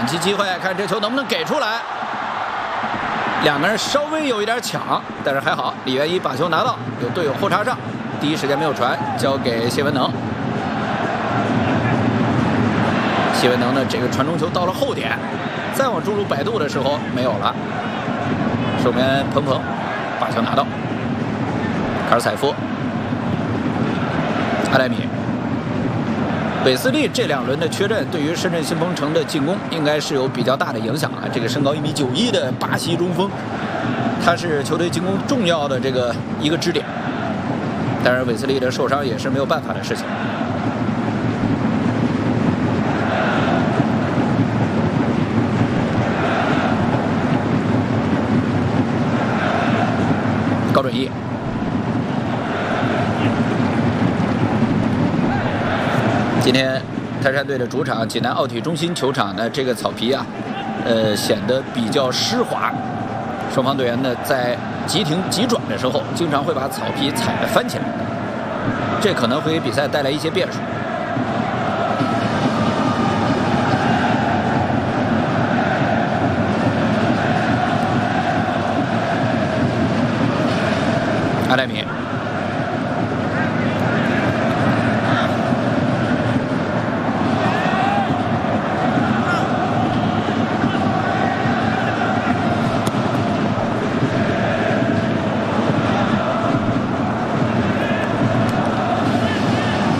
反击机会，看这球能不能给出来。两个人稍微有一点抢，但是还好，李元一把球拿到，有队友后插上，第一时间没有传，交给谢文能。谢文能的这个传中球到了后点，再往中路摆渡的时候没有了。守门彭彭把球拿到，卡尔采夫、阿莱米。韦斯利这2轮的缺阵，对于深圳新鹏城的进攻应该是有比较大的影响啊。这个身高1.91米的巴西中锋，他是球队进攻重要的这个一个支点。当然，韦斯利的受伤也是没有办法的事情。高准翼。今天泰山队的主场济南奥体中心球场呢，这个草皮啊，显得比较湿滑。双方队员呢在急停急转的时候，经常会把草皮踩得翻起来，这可能会给比赛带来一些变数。